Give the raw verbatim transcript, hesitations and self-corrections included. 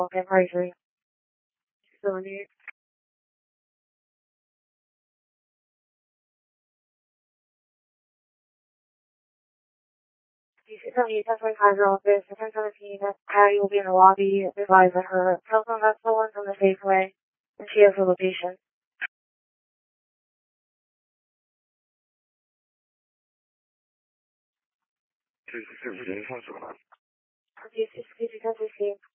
and pricing. Facility. You should tell me ten twenty-five your office, at ten seventeen, Patty will be in the lobby. Advise that her cell phone got stolen from the Safeway, and she has her location. Excuse me, ten fifteen.